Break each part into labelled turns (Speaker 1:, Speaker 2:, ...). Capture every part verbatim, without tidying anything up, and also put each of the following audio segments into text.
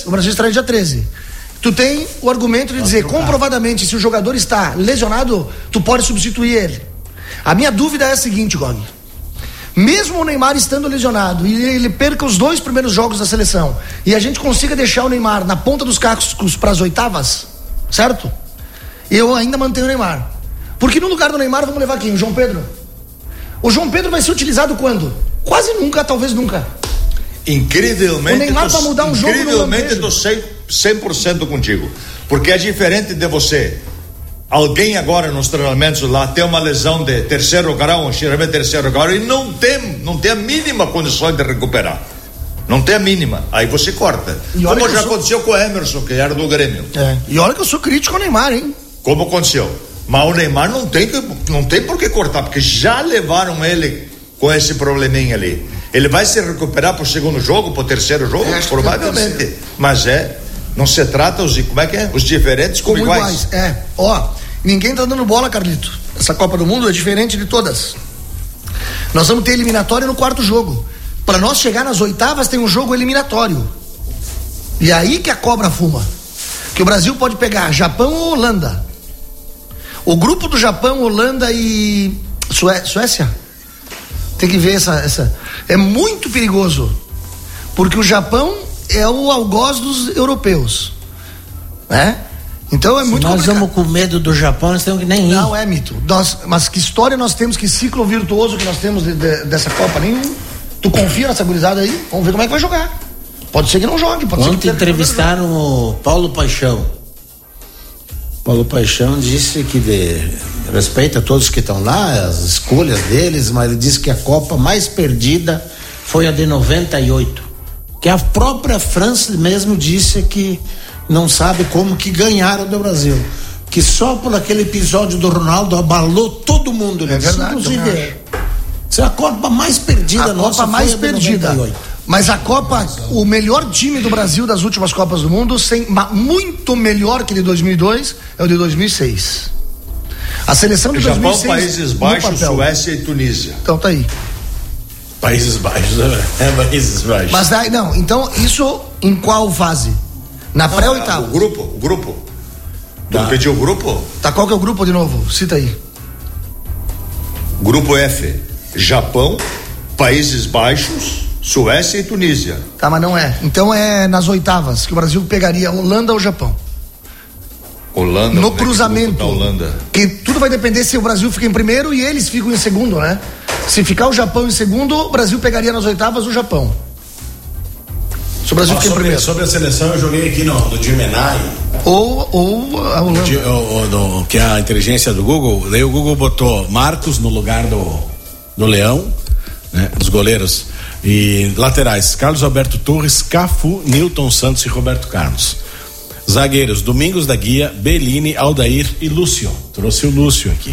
Speaker 1: o Brasil estreia dia treze. Tu tem o argumento de dizer, comprovadamente, se o jogador está lesionado, tu pode substituir ele. A minha dúvida é a seguinte, Gog. Mesmo o Neymar estando lesionado e ele perca os dois primeiros jogos da seleção e a gente consiga deixar o Neymar na ponta dos cascos para as oitavas, certo? Eu ainda mantenho o Neymar. Porque no lugar do Neymar vamos levar quem? O João Pedro. O João Pedro vai ser utilizado quando? Quase nunca, talvez nunca.
Speaker 2: Incrivelmente.
Speaker 1: O Neymar para mudar um jogo.
Speaker 2: Incrivelmente estou cem por cento contigo. Porque é diferente de você. Alguém agora nos treinamentos lá tem uma lesão de terceiro grau, um xeramento de terceiro grau e não tem, não tem a mínima condição de recuperar. Não tem a mínima. Aí você corta. Como já sou... aconteceu com o Emerson, que era do Grêmio.
Speaker 1: É. E olha que eu sou crítico ao Neymar, hein?
Speaker 2: Como aconteceu. Mas o Neymar não tem, não tem por que cortar, porque já levaram ele com esse probleminha ali. Ele vai se recuperar pro segundo jogo, pro terceiro jogo? É, provavelmente. Mas é, não se trata os, como é que é? Os diferentes como, como iguais.
Speaker 1: iguais. É, ó, ninguém tá dando bola, Carlito. Essa Copa do Mundo é diferente de todas. Nós vamos ter eliminatória no quarto jogo. Para nós chegar nas oitavas tem um jogo eliminatório. E aí que a cobra fuma. Que o Brasil pode pegar Japão ou Holanda. O grupo do Japão, Holanda e Sué- Suécia. Tem que ver essa, essa. É muito perigoso. Porque o Japão é o algoz dos europeus. Né? Então é
Speaker 3: Se
Speaker 1: muito
Speaker 3: nós
Speaker 1: complicado.
Speaker 3: vamos com medo do Japão, nós temos que nem ir.
Speaker 1: Não é mito. Nós, mas que história nós temos, que ciclo virtuoso que nós temos de, de, dessa Copa? Nenhum. Tu confia nessa gurizada aí? Vamos ver como é que vai jogar. Pode ser que não jogue. Pode
Speaker 3: Ontem
Speaker 1: ser que
Speaker 3: entrevistaram o Paulo Paixão. Paulo Paixão disse que de, respeita todos que estão lá, as escolhas deles, mas ele disse que a Copa mais perdida foi a de noventa e oito. Que a própria França mesmo disse que não sabe como que ganharam do Brasil. Que só por aquele episódio do Ronaldo abalou todo mundo.
Speaker 1: É verdade.
Speaker 3: Inclusive, é a Copa mais perdida
Speaker 1: a
Speaker 3: nossa
Speaker 1: Copa mais
Speaker 3: foi a de
Speaker 1: perdida.
Speaker 3: noventa e oito.
Speaker 1: Mas a Copa, o melhor time do Brasil das últimas Copas do Mundo, sem, muito melhor que de dois mil e dois, é o de dois mil e seis. A seleção de
Speaker 2: Japão,
Speaker 1: dois mil e seis,
Speaker 2: Países Baixos, Suécia e Tunísia.
Speaker 1: Então tá aí.
Speaker 3: Países Baixos, é Países Baixos.
Speaker 1: Mas daí, não, então isso em qual fase? Na pré-oitava?
Speaker 2: O grupo, o grupo. Tu
Speaker 3: Tá.
Speaker 2: pediu o grupo?
Speaker 1: Tá, qual que é o grupo de novo? Cita aí.
Speaker 2: Grupo F, Japão, Países Baixos, Suécia e Tunísia.
Speaker 1: Tá, mas não é. Então é nas oitavas que o Brasil pegaria Holanda ou Japão.
Speaker 2: Holanda.
Speaker 1: No cruzamento.
Speaker 2: Da Holanda.
Speaker 1: Que tudo vai depender se o Brasil fica em primeiro e eles ficam em segundo, né? Se ficar o Japão em segundo, o Brasil pegaria nas oitavas o Japão. Se o Brasil
Speaker 4: Ah,
Speaker 1: fica em
Speaker 4: sobre,
Speaker 1: primeiro.
Speaker 4: sobre a seleção, eu joguei aqui no, no Gemenai.
Speaker 1: Ou, ou a Holanda.
Speaker 4: De, o, o, do, que é a inteligência do Google. Daí o Google botou Marcos no lugar do, do Leão, né, dos goleiros. E laterais, Carlos Alberto Torres, Cafu, Nilton Santos e Roberto Carlos. Zagueiros, Domingos da Guia, Bellini, Aldair e Lúcio. Trouxe o Lúcio aqui.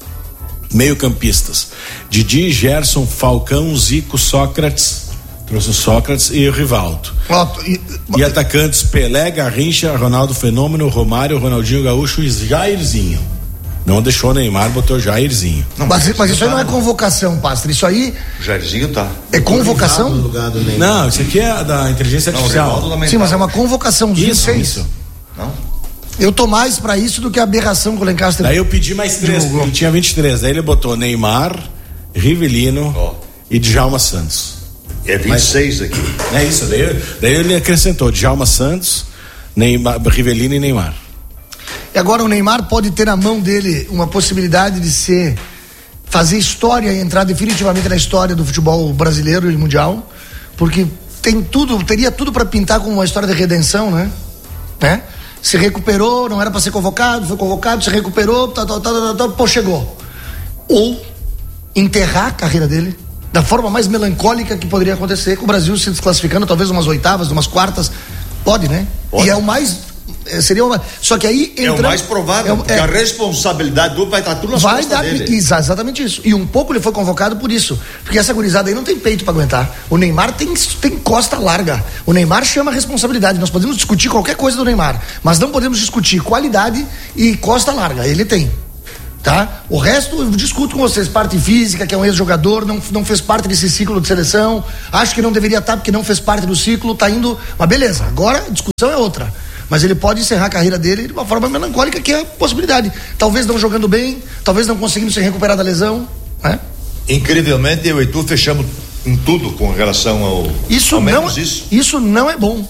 Speaker 4: Meio campistas, Didi, Gerson, Falcão, Zico, Sócrates. Trouxe o Sócrates e o Rivaldo.
Speaker 1: Ó, e,
Speaker 4: E atacantes, Pelé, Garrincha, Ronaldo Fenômeno, Romário, Ronaldinho Gaúcho e Jairzinho. Não deixou o Neymar, botou Jairzinho.
Speaker 1: Não, mas, mas isso aí não é convocação, Pastor. Isso aí
Speaker 2: O Jairzinho tá.
Speaker 1: é convocação?
Speaker 4: Não, isso aqui é da inteligência
Speaker 2: Não,
Speaker 4: artificial.
Speaker 2: Ronaldo
Speaker 1: Sim, mas é uma convocação.
Speaker 4: Isso,
Speaker 1: seis.
Speaker 4: isso.
Speaker 2: Não?
Speaker 1: Eu tô mais pra isso do que a aberração que o Lancaster.
Speaker 4: Daí eu pedi mais três,
Speaker 1: divulgou.
Speaker 4: ele tinha vinte e três. Daí ele botou Neymar, Rivelino
Speaker 2: Ó.
Speaker 4: e Djalma Santos.
Speaker 2: É vinte e seis aqui.
Speaker 4: É isso, daí, daí ele acrescentou Djalma Santos, Neymar, Rivelino e Neymar.
Speaker 1: E agora o Neymar pode ter na mão dele uma possibilidade de ser, fazer história e entrar definitivamente na história do futebol brasileiro e mundial, porque tem tudo, teria tudo para pintar como uma história de redenção, né? né? Se recuperou, não era para ser convocado, foi convocado, se recuperou, tá, tá, tá, tá, tá, pô, chegou. Ou enterrar a carreira dele da forma mais melancólica que poderia acontecer, com o Brasil se desclassificando, talvez umas oitavas, umas quartas, pode, né?
Speaker 2: Pode.
Speaker 1: E é o mais seria uma, só que aí
Speaker 2: É o mais provável,
Speaker 1: é,
Speaker 2: porque
Speaker 1: é,
Speaker 2: a responsabilidade do vai estar tudo nas
Speaker 1: vai
Speaker 2: costas
Speaker 1: dar
Speaker 2: dele.
Speaker 1: exatamente isso. E um pouco ele foi convocado por isso, porque essa gurizada aí não tem peito para aguentar. O Neymar tem, tem costa larga. O Neymar chama a responsabilidade. Nós podemos discutir qualquer coisa do Neymar, mas não podemos discutir qualidade e costa larga. Ele tem. Tá? O resto eu discuto com vocês, parte física, que é um ex-jogador, não, não fez parte desse ciclo de seleção, acho que não deveria estar porque não fez parte do ciclo, tá indo, mas beleza, agora a discussão é outra, mas ele pode encerrar a carreira dele de uma forma melancólica, que é a possibilidade, talvez não jogando bem, talvez não conseguindo se recuperar da lesão, né?
Speaker 2: Incrivelmente eu e tu fechamos em tudo com relação ao
Speaker 1: isso
Speaker 2: ao
Speaker 1: não,
Speaker 2: isso.
Speaker 1: isso não é bom.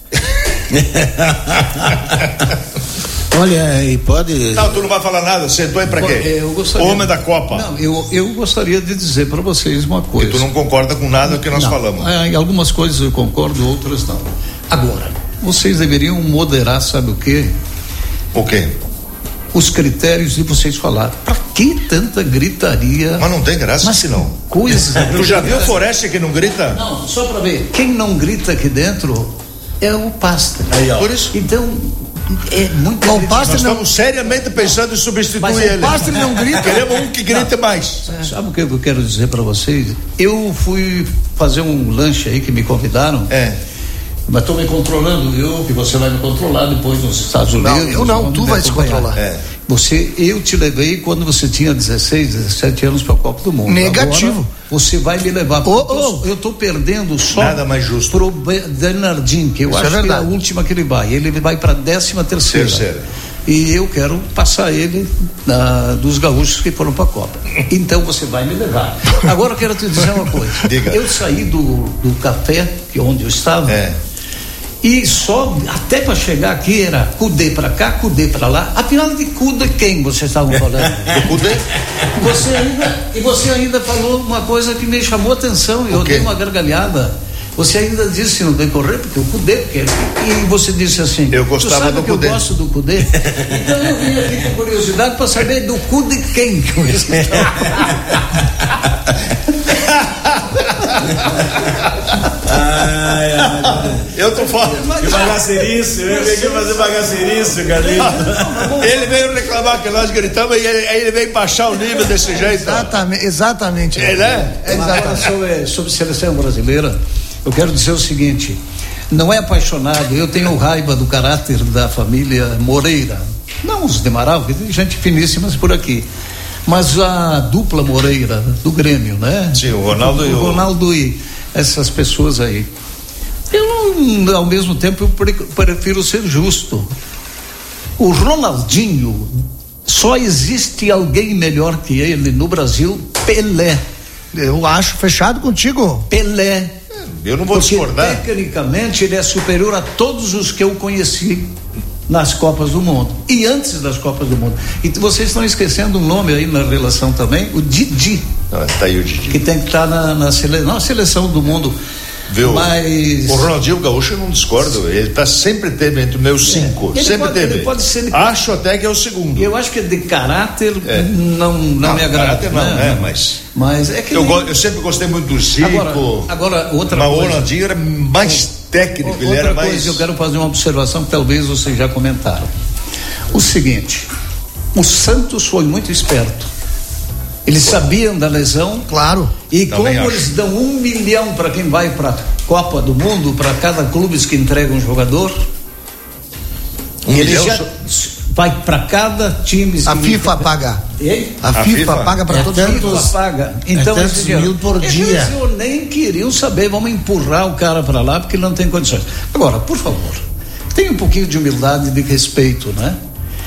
Speaker 3: Olha, e pode.
Speaker 2: Não, tu não vai falar nada, sentou aí pra quê?
Speaker 5: Eu gostaria...
Speaker 2: Homem da Copa.
Speaker 5: Não, eu, eu gostaria de dizer para vocês uma coisa.
Speaker 2: E tu não concorda com nada que nós
Speaker 5: não,
Speaker 2: falamos.
Speaker 5: Em algumas coisas eu concordo, outras não. Agora, vocês deveriam moderar, sabe o quê?
Speaker 2: O quê?
Speaker 5: Os critérios de vocês falar. Pra que tanta gritaria?
Speaker 2: Mas não tem graça
Speaker 5: Mas
Speaker 2: se não.
Speaker 5: Coisa.
Speaker 2: Tu já viu o Foreste que não grita?
Speaker 5: Não, só pra ver. Quem não grita aqui dentro é o Pastor.
Speaker 2: Aí, ó. Por isso.
Speaker 5: Então, é muito.
Speaker 1: O Pastor
Speaker 2: Nós
Speaker 1: não...
Speaker 2: estamos seriamente pensando em substituir
Speaker 5: Mas
Speaker 2: ele.
Speaker 1: O Pastor não grita.
Speaker 2: Queremos um que grite
Speaker 5: não.
Speaker 2: mais.
Speaker 5: Sabe o que eu quero dizer pra vocês? Eu fui fazer um lanche aí que me convidaram.
Speaker 2: É.
Speaker 5: Mas estou me controlando, eu, que você vai me controlar depois nos Estados Unidos.
Speaker 1: Não, eu não, tu vai se controlar.
Speaker 2: É.
Speaker 5: Você, eu te levei quando você tinha dezesseis, dezessete anos para a Copa do Mundo.
Speaker 1: Negativo.
Speaker 5: Agora, você vai me levar.
Speaker 1: Oh, oh.
Speaker 5: Eu estou perdendo só
Speaker 2: Nada mais justo.
Speaker 5: pro Bernardinho, que eu
Speaker 1: Isso
Speaker 5: acho
Speaker 1: é
Speaker 5: que é a
Speaker 1: verdade.
Speaker 5: última que ele vai. Ele vai para a décima terceira.
Speaker 2: Terceira.
Speaker 5: E eu quero passar ele na, dos gaúchos que foram para a Copa. Então você vai me levar. Agora eu quero te dizer uma coisa.
Speaker 2: Diga.
Speaker 5: Eu saí do, do café, que é onde eu estava.
Speaker 2: É.
Speaker 5: E só, até para chegar aqui era Cudê para cá, Cudê para lá. Afinal de Cudê quem vocês estavam falando?
Speaker 2: Do Cudê?
Speaker 5: Você ainda, e você ainda falou uma coisa que me chamou a atenção, e eu dei uma gargalhada. Você ainda disse no decorrer, porque o Cudê, porque, e você disse assim,
Speaker 2: eu gostava
Speaker 5: tu sabe
Speaker 2: do
Speaker 5: que
Speaker 2: Cudê.
Speaker 5: Eu gosto do Cudê. Então eu vim aqui com curiosidade para saber do Cudê quem que você está.
Speaker 4: Ai, ai,
Speaker 2: eu tô falando.
Speaker 4: que bagaceirice, eu veio aqui fazer bagaceirice, Carlinhos.
Speaker 2: Ele veio reclamar que nós gritamos e ele, aí ele veio baixar o nível desse jeito.
Speaker 1: Exatamente, exatamente.
Speaker 2: É, né?
Speaker 1: É exatamente.
Speaker 5: Agora, sobre, sobre seleção brasileira, eu quero dizer o seguinte: não é apaixonado, eu tenho raiva do caráter da família Moreira, não os de Amaral, que tem gente finíssima por aqui, mas a dupla Moreira do Grêmio, né?
Speaker 2: Sim, o Ronaldo
Speaker 5: o,
Speaker 2: e o...
Speaker 5: o Ronaldo e essas pessoas aí. Eu não, ao mesmo tempo, eu pre- prefiro ser justo. O Ronaldinho, só existe alguém melhor que ele no Brasil, Pelé.
Speaker 1: Eu acho, fechado contigo.
Speaker 5: Pelé.
Speaker 2: Eu não vou
Speaker 5: Porque
Speaker 2: discordar.
Speaker 5: tecnicamente ele é superior a todos os que eu conheci nas Copas do Mundo e antes das Copas do Mundo. E vocês estão esquecendo um nome aí na relação também, o Didi.
Speaker 2: Não, tá aí o Didi.
Speaker 5: Que tem que estar na, na, sele, na seleção do mundo.
Speaker 2: Viu?
Speaker 5: Mas...
Speaker 2: O Ronaldinho Gaúcho eu não discordo. Ele tá sempre teve entre os meus cinco.
Speaker 5: Ele
Speaker 2: sempre
Speaker 5: pode,
Speaker 2: teve.
Speaker 5: ele pode ser de...
Speaker 2: Acho até que é o segundo.
Speaker 5: Eu acho que de caráter
Speaker 2: É.
Speaker 5: não, não,
Speaker 2: Não,
Speaker 5: me agrada.
Speaker 2: caráter não,
Speaker 5: né?
Speaker 2: é, mas.
Speaker 5: Mas é que.
Speaker 2: Eu,
Speaker 5: nem...
Speaker 2: go, eu sempre gostei muito do Zico.
Speaker 5: Agora, agora outra
Speaker 2: mas
Speaker 5: coisa.
Speaker 2: o Ronaldinho era mais técnico,
Speaker 5: Outra
Speaker 2: ele era mais.
Speaker 5: coisa, eu quero fazer uma observação que talvez vocês já comentaram. O seguinte: o Santos foi muito esperto. Eles sabiam da lesão.
Speaker 1: Claro.
Speaker 5: E
Speaker 2: Também
Speaker 5: como
Speaker 2: acho.
Speaker 5: eles dão um milhão para quem vai para Copa do Mundo, para cada clube que entrega um jogador,
Speaker 2: Um
Speaker 5: eles
Speaker 2: milhão
Speaker 5: já
Speaker 2: só-
Speaker 5: vai para cada time.
Speaker 1: A
Speaker 5: que-
Speaker 1: FIFA paga.
Speaker 5: Ei?
Speaker 1: A,
Speaker 2: A
Speaker 1: FIFA,
Speaker 2: FIFA
Speaker 1: paga para
Speaker 3: é
Speaker 1: todos
Speaker 5: A
Speaker 1: os
Speaker 5: FIFA
Speaker 3: tantos-
Speaker 5: paga. Então,
Speaker 3: é tantos
Speaker 5: esse dinheiro-
Speaker 3: mil por
Speaker 5: Eles
Speaker 3: dia.
Speaker 5: eu nem queriam saber, vamos empurrar o cara para lá porque ele não tem condições. Agora, por favor, tenha um pouquinho de humildade e de respeito, né?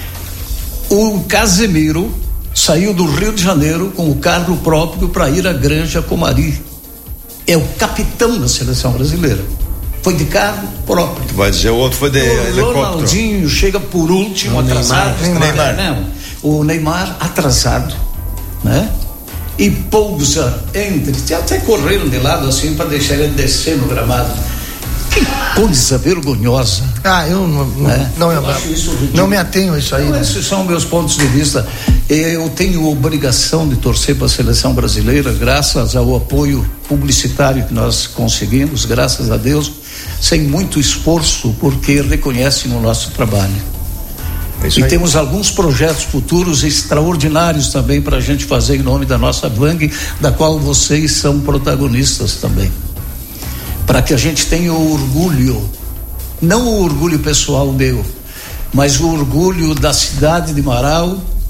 Speaker 5: O Casemiro saiu do Rio de Janeiro com o carro próprio para ir à Granja Comari. É o capitão da seleção brasileira. Foi de carro próprio.
Speaker 2: Tu vai dizer, o outro foi de
Speaker 5: O
Speaker 2: helicóptero.
Speaker 5: Ronaldinho chega por último,
Speaker 3: O
Speaker 5: atrasado.
Speaker 2: Neymar. Neymar.
Speaker 5: Não, o Neymar atrasado, né? E pousa entre, até correram de lado assim para deixar ele descer no gramado. Que coisa vergonhosa.
Speaker 1: Ah, eu não, não,
Speaker 5: É.
Speaker 1: não,
Speaker 5: Eu
Speaker 1: eu
Speaker 5: acho isso ridículo.
Speaker 1: não me atenho a isso aí.
Speaker 5: Então,
Speaker 1: Né?
Speaker 5: esses são meus pontos de vista. Eu tenho obrigação de torcer para a seleção brasileira, graças ao apoio publicitário que nós conseguimos, graças a Deus, sem muito esforço, porque reconhecem o nosso trabalho.
Speaker 2: É isso
Speaker 5: E
Speaker 2: aí.
Speaker 5: temos alguns projetos futuros extraordinários também para a gente fazer em nome da nossa Vang, da qual vocês são protagonistas também. Para que a gente tenha o orgulho, não o orgulho pessoal meu, mas o orgulho da cidade de Marau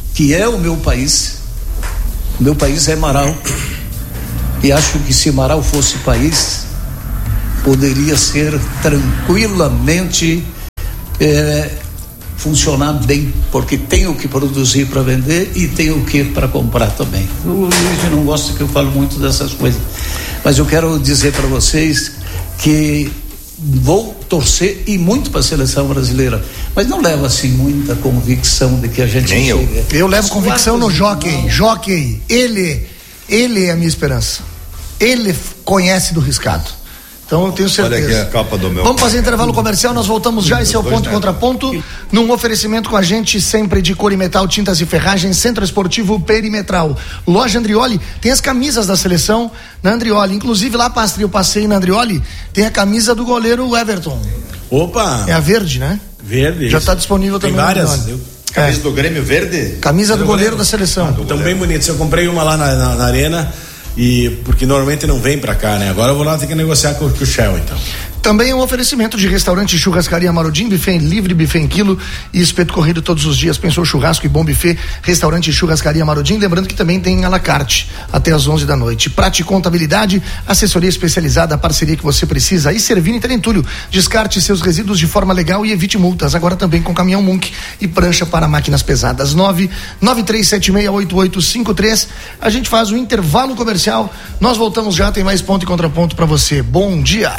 Speaker 5: que é o meu país. O meu país é Marau. E acho que se Marau fosse país, poderia ser tranquilamente é, funcionar bem, porque tem o que produzir para vender e tem o que para comprar também. O Luiz não gosta que eu falo muito dessas coisas, mas eu quero dizer para vocês que vou torcer e muito para a seleção brasileira, mas não levo assim muita convicção de que a gente
Speaker 1: Nem
Speaker 5: chega.
Speaker 1: Eu, eu levo convicção no Jockey. Jockey, ele, ele é a minha esperança. Ele conhece do riscado. Então eu tenho certeza.
Speaker 2: Olha aqui a capa do meu.
Speaker 1: Vamos fazer intervalo comercial, nós voltamos já. Esse é o Ponto e Contraponto, num oferecimento com a gente sempre de Cor e Metal, Tintas e Ferragens, Centro Esportivo Perimetral, Loja Andrioli. Tem as camisas da seleção na Andrioli, inclusive lá, Pastre, eu passei na Andrioli, tem a camisa do goleiro Everton.
Speaker 4: Opa!
Speaker 1: É a verde, né?
Speaker 4: Verde.
Speaker 1: Já está disponível
Speaker 4: tem
Speaker 1: também.
Speaker 4: Várias.
Speaker 1: Eu...
Speaker 2: Camisa
Speaker 1: é.
Speaker 2: do Grêmio verde?
Speaker 1: Camisa do, do goleiro, goleiro da seleção.
Speaker 4: Ah, estão bem bonitos. Eu comprei uma lá na, na, na arena. E porque normalmente não vem pra cá, né? Agora eu vou lá ter que negociar com, com o Shell, então.
Speaker 1: Também é um oferecimento de restaurante Churrascaria Marodim, buffet livre, buffet em quilo e espeto corrido todos os dias. Pensou churrasco e bom buffet, restaurante Churrascaria Marodim. Lembrando que também tem à la carte até às onze da noite. Prate Contabilidade, assessoria especializada, a parceria que você precisa. E Servini Terentúlio, descarte seus resíduos de forma legal e evite multas. Agora também com caminhão Munk e prancha para máquinas pesadas. nove nove três sete seis oito oito cinco três. A gente faz um intervalo comercial. Nós voltamos já, tem mais Ponto e Contraponto para você. Bom dia.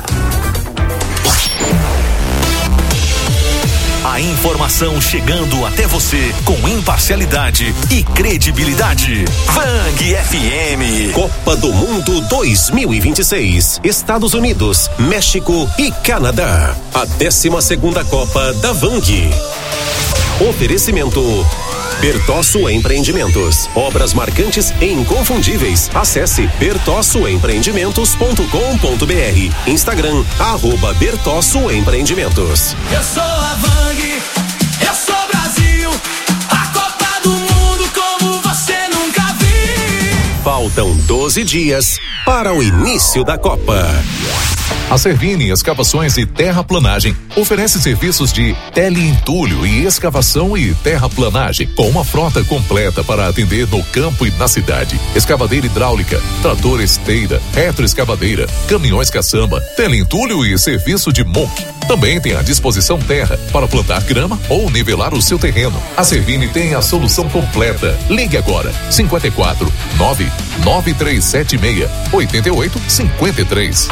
Speaker 6: A informação chegando até você com imparcialidade e credibilidade. Bang F M.
Speaker 7: Copa do Mundo dois mil e vinte e seis. Estados Unidos, México e Canadá. A décima segunda Copa da Vang. Oferecimento Bertosso Empreendimentos. Obras marcantes e inconfundíveis. Acesse bertosso empreendimentos ponto com ponto b r. Instagram, arroba Bertosso Empreendimentos.
Speaker 8: Eu sou a Vang, eu sou Brasil. A Copa do Mundo como você nunca viu.
Speaker 7: Faltam doze dias para o início da Copa.
Speaker 9: A Servini Escavações e Terraplanagem oferece serviços de teleentulho e escavação e terraplanagem, com uma frota completa para atender no campo e na cidade. Escavadeira hidráulica, trator esteira, retroescavadeira, caminhões caçamba, teleentulho e serviço de monk. Também tem à disposição terra para plantar grama ou nivelar o seu terreno. A Servini tem a solução completa. Ligue agora, cinquenta e quatro, nove nove três sete seis, oito oito cinco três.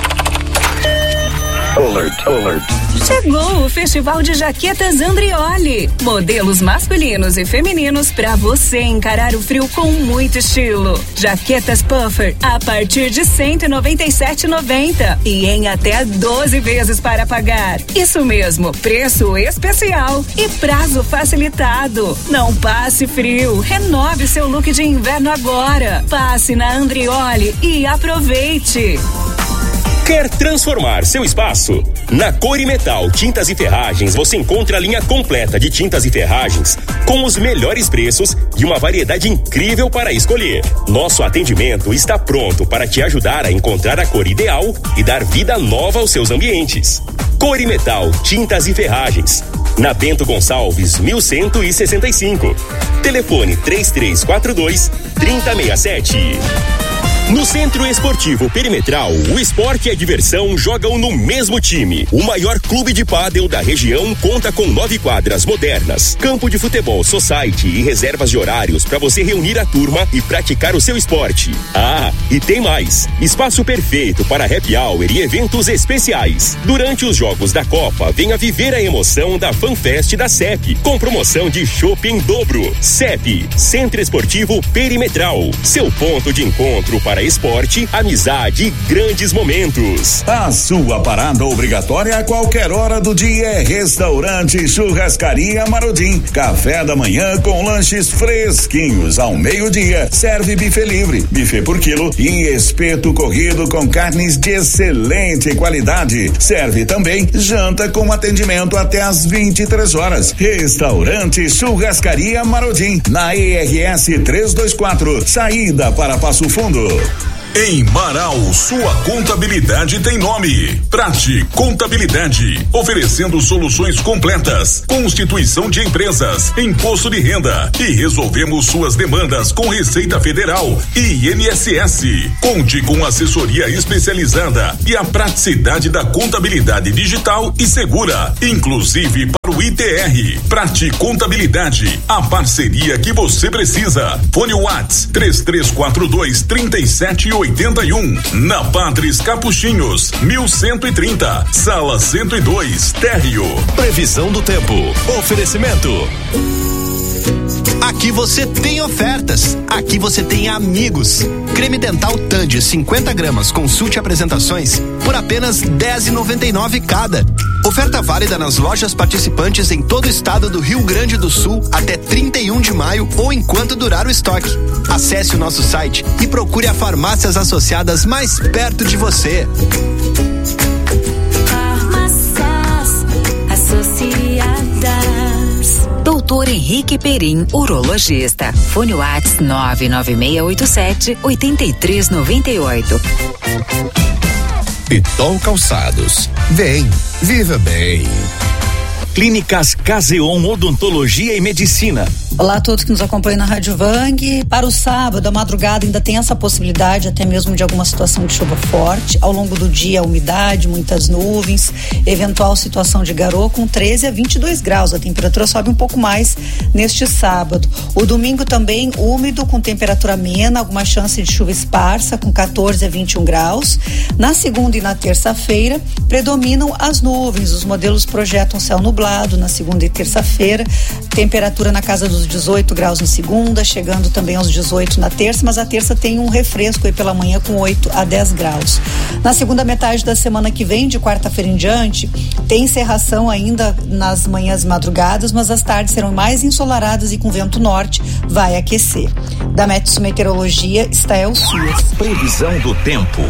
Speaker 10: Alert, alert.
Speaker 11: Chegou o Festival de Jaquetas Andrioli. Modelos masculinos e femininos para você encarar o frio com muito estilo. Jaquetas puffer a partir de cento e noventa e sete reais e noventa centavos e em até doze vezes para pagar. Isso mesmo, preço especial e prazo facilitado. Não passe frio, renove seu look de inverno agora. Passe na Andrioli e aproveite.
Speaker 7: Quer transformar seu espaço? Na Cor e Metal Tintas e Ferragens você encontra a linha completa de tintas e ferragens com os melhores preços e uma variedade incrível para escolher. Nosso atendimento está pronto para te ajudar a encontrar a cor ideal e dar vida nova aos seus ambientes. Cor e Metal Tintas e Ferragens. Na Bento Gonçalves, mil cento e sessenta e cinco. Telefone três três quatro dois, três zero seis sete. No Centro Esportivo Perimetral, o esporte e a diversão jogam no mesmo time. O maior clube de pádel da região conta com nove quadras modernas, campo de futebol society e reservas de horários para você reunir a turma e praticar o seu esporte. Ah, e tem mais. Espaço perfeito para happy hour e eventos especiais. Durante os jogos da Copa, venha viver a emoção da FanFest da C E P, com promoção de chopp em dobro. C E P, Centro Esportivo Perimetral, seu ponto de encontro para esporte, amizade e grandes momentos.
Speaker 12: A sua parada obrigatória a qualquer hora do dia é Restaurante Churrascaria Marodim. Café da manhã com lanches fresquinhos. Ao meio-dia, serve buffet livre, buffet por quilo e espeto corrido com carnes de excelente qualidade. Serve também janta com atendimento até às vinte e três horas. Restaurante Churrascaria Marodim, na E R S trezentos e vinte e quatro, saída para Passo Fundo. Em Marau, sua contabilidade tem nome. Prati Contabilidade, oferecendo soluções completas, constituição de empresas, imposto de renda e resolvemos suas demandas com Receita Federal e I N S S. Conte com assessoria especializada e a praticidade da contabilidade digital e segura, inclusive para o I T R. Prati Contabilidade, a parceria que você precisa. Fone WhatsApp três três quatro dois, três sete oito um. Na Padres Capuchinhos, mil cento e trinta, sala cento e dois, térreo.
Speaker 6: Previsão do tempo. Oferecimento. Aqui você tem ofertas. Aqui você tem amigos. Creme dental Tandy cinquenta gramas, consulte apresentações por apenas dez e noventa e nove cada. Oferta válida nas lojas participantes em todo o estado do Rio Grande do Sul até trinta e um de maio ou enquanto durar o estoque. Acesse o nosso site e procure a farmácias associadas mais perto de você.
Speaker 11: Farmácias Associadas. Doutor Henrique Perim, urologista. Fone WhatsApp nove nove seis oito sete, oito três nove oito.
Speaker 6: Pitol Calçados. Vem, viva bem. Clínicas Caseon Odontologia e Medicina.
Speaker 10: Olá a todos que nos acompanham na Rádio Vang. Para o sábado, a madrugada ainda tem essa possibilidade até mesmo de alguma situação de chuva forte. Ao longo do dia, umidade, muitas nuvens, eventual situação de garoa com treze a vinte e dois graus. A temperatura sobe um pouco mais neste sábado. O domingo também úmido, com temperatura amena, alguma chance de chuva esparsa com quatorze a vinte e um graus. Na segunda e na terça-feira, predominam as nuvens. Os modelos projetam céu nublado na segunda e terça-feira. Temperatura na casa dos dezoito graus na segunda, chegando também aos dezoito na terça, mas a terça tem um refresco aí pela manhã com oito a dez graus. Na segunda metade da semana que vem, de quarta-feira em diante, tem encerração ainda nas manhãs e madrugadas, mas as tardes serão mais ensolaradas e com vento norte vai aquecer. Da Metsu Meteorologia, Stael Suas.
Speaker 6: Previsão do tempo.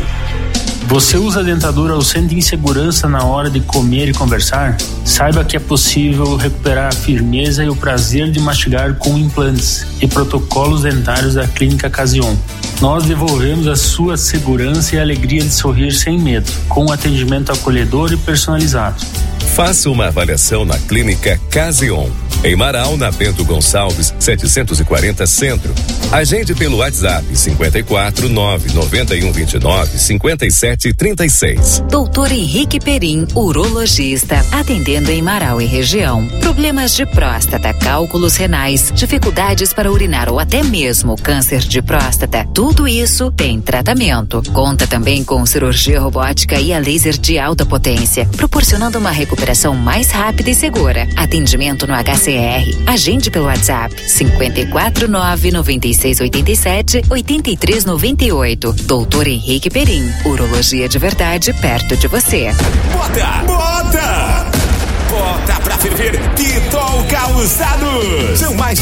Speaker 13: Você usa a dentadura ou sente insegurança na hora de comer e conversar? Saiba que é possível recuperar a firmeza e o prazer de mastigar com implantes e protocolos dentários da Clínica Caseon. Nós devolvemos a sua segurança e a alegria de sorrir sem medo, com um atendimento acolhedor e personalizado.
Speaker 7: Faça uma avaliação na Clínica Caseon. Em Marau, na Bento Gonçalves, setecentos e quarenta Centro. Agende pelo WhatsApp cinquenta e quatro, nove noventa e um vinte e nove, cinquenta e sete trinta e seis.
Speaker 11: Doutor Henrique Perim, urologista, atendendo em Marau e região. Problemas de próstata, cálculos renais, dificuldades para urinar ou até mesmo câncer de próstata. Tudo isso tem tratamento. Conta também com cirurgia robótica e a laser de alta potência, proporcionando uma recuperação mais rápida e segura. Atendimento no H C R. Agende pelo WhatsApp cinquenta e quatro, nove noventa e seis oitenta e sete, oitenta e três noventa e oito. Doutor Henrique Perim, urologia de verdade perto de você.
Speaker 6: Bota! Bota! Bota pra ferver Pitol Calçados. São mais